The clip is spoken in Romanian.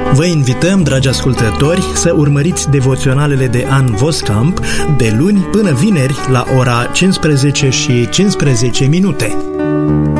Vă invităm, dragi ascultători, să urmăriți devoționalele de Ann Voskamp de luni până vineri la ora 15:15.